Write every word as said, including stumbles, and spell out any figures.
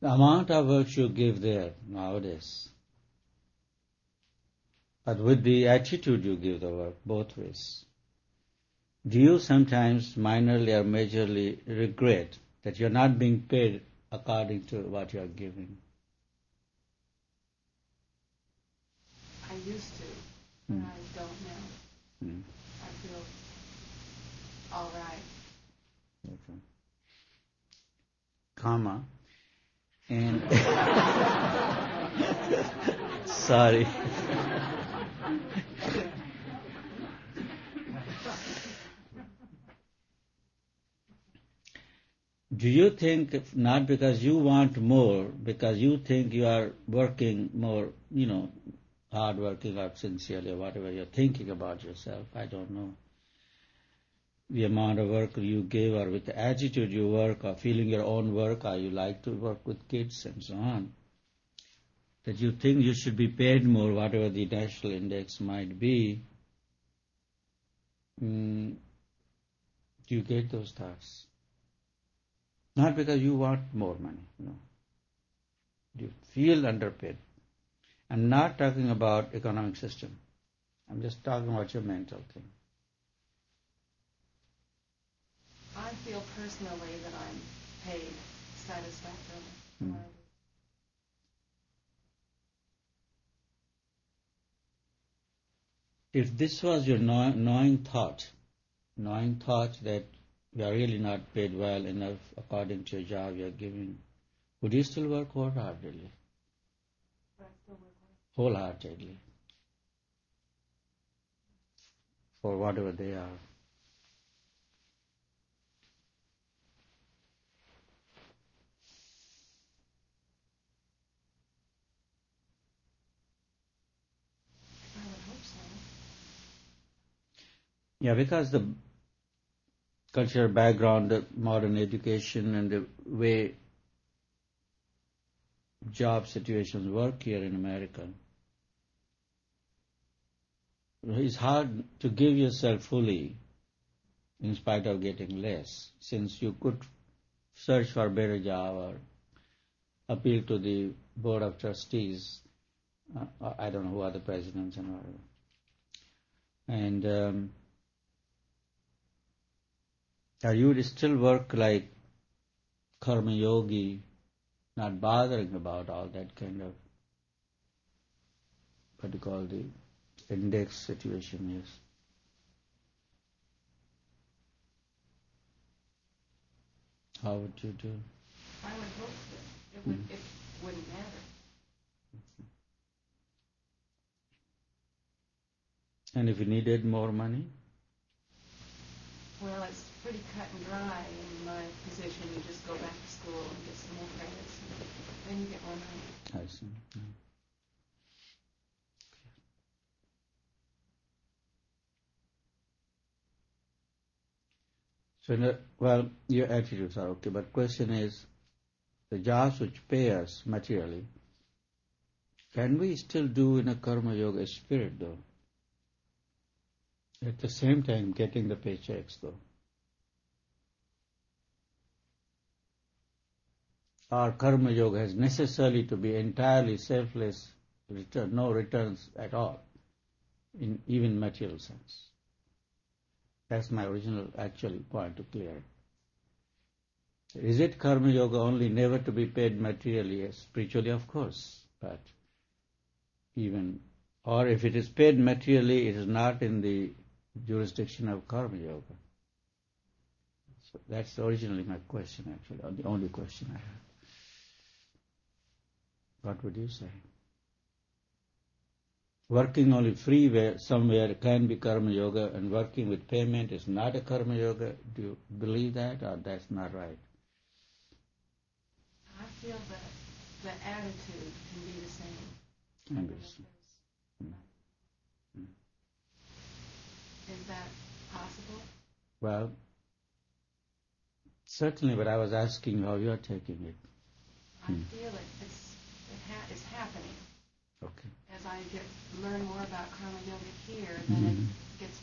The amount of work you give there nowadays, but with the attitude you give the work, both ways. Do you sometimes minorly or majorly regret that you're not being paid according to what you're giving? I used to, but Hmm. I don't now. Hmm. I feel all right. Okay. Comma. And sorry. Do you think, if not because you want more, because you think you are working more, you know, hard working or sincerely or whatever you're thinking about yourself, I don't know, the amount of work you give or with the attitude you work or feeling your own work or you like to work with kids and so on, that you think you should be paid more, whatever the national index might be, mm, do you get those thoughts? Not because you want more money, no. Do you feel underpaid? I'm not talking about economic system. I'm just talking about your mental thing. I feel personally that I'm paid satisfactorily. Hmm. If this was your know- knowing thought, knowing thought that you are really not paid well enough according to your job you're giving, would you still work wholeheartedly? But I still work hard. Wholeheartedly. For whatever they are. I would hope so. Yeah, because the cultural background, the modern education and the way job situations work here in America, it's hard to give yourself fully in spite of getting less, since you could search for a better job or appeal to the board of trustees. Uh, I don't know who are the presidents and whatever. And um, or you would still work like karma yogi, not bothering about all that kind of, what you call the index situation is. How would you do? I would hope that it would. Mm. It wouldn't matter. And if you needed more money? Well, it's pretty cut and dry in my position. You just go back to school and get some more credits, and then you get more money. I see. Yeah. So, in the, well, your attitudes are okay, but question is, the jobs which pay us materially, can we still do in a karma yoga spirit though? At the same time getting the paychecks though. Our karma yoga has necessarily to be entirely selfless, return, no returns at all, in even material sense. That's my original actual point to clear. Is it karma yoga only never to be paid materially? Yes, spiritually of course, but even, or if it is paid materially, it is not in the jurisdiction of karma yoga. So that's originally my question actually, or the only question I had. What would you say? Working only free where somewhere can be karma yoga, and working with payment is not a karma yoga. Do you believe that, or that's not right? I feel that the attitude can be the same. Understood. Mm. Mm. Is that possible? Well, certainly, but I was asking how you are taking it. I Hmm. feel it. It's it ha- it's happening. Okay. As I get learn more about karma yoga here, then Mm-hmm. it gets